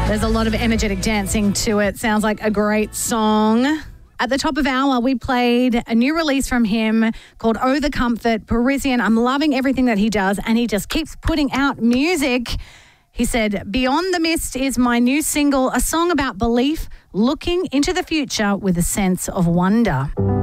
There's a lot of energetic dancing to it. Sounds like a great song. At the top of hour, we played a new release from him called Oh the Comfort, Parisian. I'm loving everything that he does, and he just keeps putting out music. He said, Beyond the Mist is my new single, a song about belief, looking into the future with a sense of wonder.